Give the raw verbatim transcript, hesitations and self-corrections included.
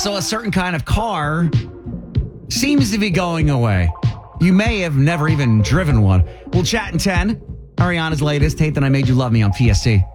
So a certain kind of car seems to be going away. You may have never even driven one. We'll chat in ten. Ariana's latest, Hate That I Made You Love Me on P S T.